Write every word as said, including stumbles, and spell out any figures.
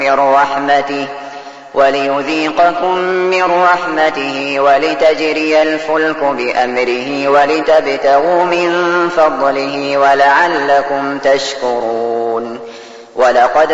من رحمته وليذيقكم من رحمته ولتجري الفلك بأمره ولتبتغوا من فضله ولعلكم تشكرون. ولقد